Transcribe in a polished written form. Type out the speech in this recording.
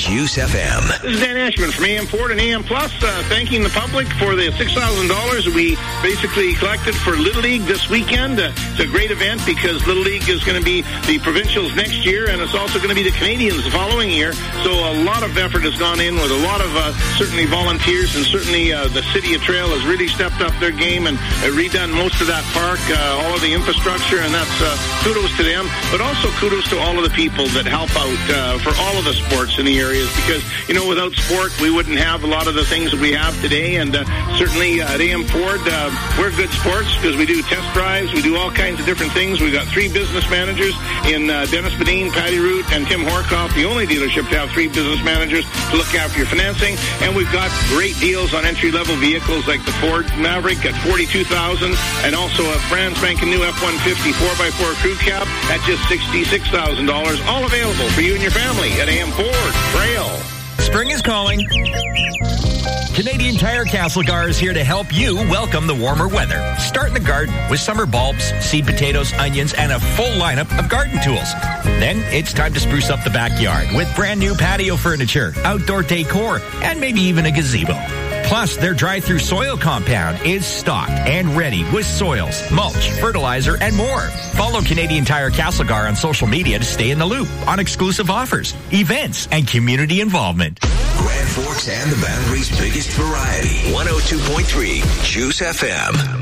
Juice FM. This is Dan Ashman from AM Ford and AM Plus, thanking the public for the $6,000 we basically collected for Little League this weekend. It's a great event because Little League is going to be the provincials next year, and it's also going to be the Canadians the following year. So a lot of effort has gone in with a lot of certainly volunteers, and certainly the City of Trail has really stepped up their game and redone most of that park, all of the infrastructure, and that's kudos to them, but also kudos to all of the people that help out for all of the sports in the areas, because, you know, without sport, we wouldn't have a lot of the things that we have today, and certainly at AM Ford, we're good sports because we do test drives, we do all kinds of different things. We've got 3 business managers in Dennis Bedeen, Patty Root, and Tim Horkoff, the only dealership to have 3 business managers to look after your financing, and we've got great deals on entry-level vehicles like the Ford Maverick at $42,000, and also a brand spanking new F-150 4x4 crew cab at just $66,000, all available for you and your family at AM Ford Trail. Spring is calling. Canadian Tire Castlegar is here to help you welcome the warmer weather. Start in the garden with summer bulbs, seed potatoes, onions, and a full lineup of garden tools. Then it's time to spruce up the backyard with brand new patio furniture, outdoor decor, and maybe even a gazebo. Plus, their drive-through soil compound is stocked and ready with soils, mulch, fertilizer, and more. Follow Canadian Tire Castlegar on social media to stay in the loop on exclusive offers, events, and community involvement. Grand Forks and the Boundary's biggest variety. 102.3 Juice FM.